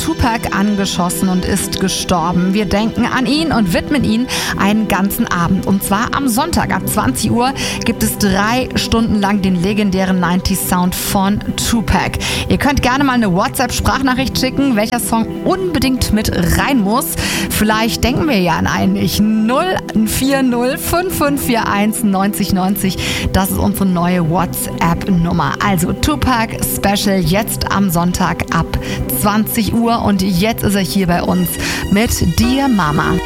Tupac angeschossen und ist gestorben. Wir denken an ihn und widmen ihn einen ganzen Abend. Und zwar am Sonntag ab 20 Uhr gibt es 3 Stunden lang den legendären 90s Sound von Tupac. Ihr könnt gerne mal eine WhatsApp-Sprachnachricht schicken, welcher Song unbedingt mit rein muss. Vielleicht denken wir ja an einen. 040 5541 90 90. Das ist unsere neue WhatsApp-Nummer. Also Tupac Special jetzt am Sonntag ab 20 Uhr. Und jetzt ist er hier bei uns mit Dear Mama.